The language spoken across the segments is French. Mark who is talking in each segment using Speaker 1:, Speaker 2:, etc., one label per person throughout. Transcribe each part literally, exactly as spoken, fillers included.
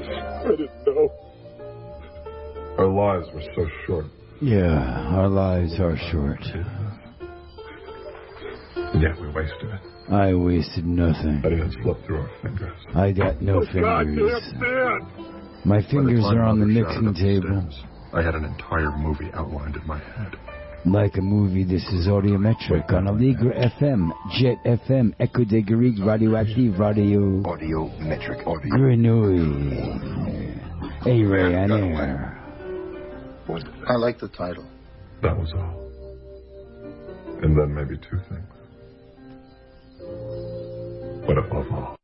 Speaker 1: I didn't know. Our lives were so short.
Speaker 2: Yeah, our lives are short.
Speaker 1: And yet we wasted it.
Speaker 2: I wasted nothing.
Speaker 1: Letting it slip through our fingers.
Speaker 2: I got no
Speaker 1: Oh,
Speaker 2: fingers.
Speaker 1: God,
Speaker 2: My fingers are on the mixing table.
Speaker 1: I had an entire movie outlined in my head.
Speaker 2: Like a movie, this is Audiometric on Allegro F M, Jet F M, Echo de Garrigue, Radioactive Radio.
Speaker 3: Audiometric audio.
Speaker 2: Grenouille. A Ryanair.
Speaker 3: I like the title.
Speaker 1: That was all. And then maybe two things. But above all.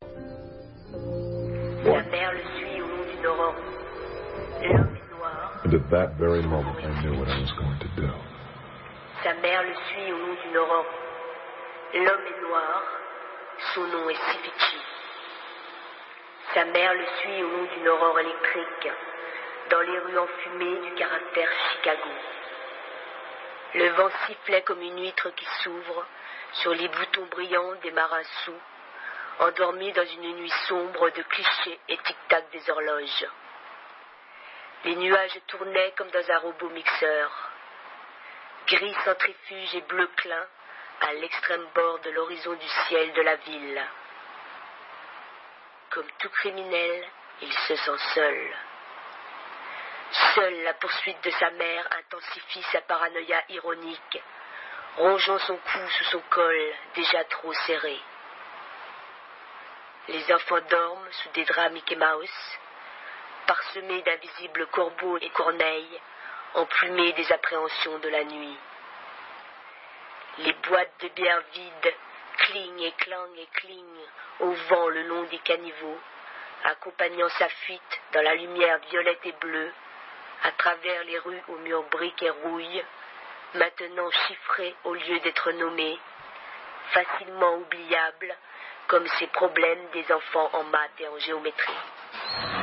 Speaker 4: Sa mère le suit au long d'une aurore. L'homme est noir.
Speaker 1: And at that very moment, I knew what I was going to do.
Speaker 4: Sa mère le suit au long d'une aurore. L'homme est noir. Son nom est Sifichi. Sa mère le suit au long d'une aurore électrique, dans les rues enfumées du caractère Chicago. Le vent sifflait comme une huître qui s'ouvre sur les boutons brillants des marins sous, endormis dans une nuit sombre de clichés et tic-tac des horloges. Les nuages tournaient comme dans un robot mixeur. Gris centrifuge et bleu clin à l'extrême bord de l'horizon du ciel de la ville. Comme tout criminel, il se sent seul. Seule la poursuite de sa mère intensifie sa paranoïa ironique, rongeant son cou sous son col déjà trop serré. Les enfants dorment sous des draps Mickey Mouse, parsemés d'invisibles corbeaux et corneilles, emplumés des appréhensions de la nuit. Les boîtes de bière vides clignent et clangent et clignent au vent le long des caniveaux, accompagnant sa fuite dans la lumière violette et bleue, à travers les rues aux murs briques et rouilles, maintenant chiffrées au lieu d'être nommées, facilement oubliables comme ces problèmes des enfants en maths et en géométrie.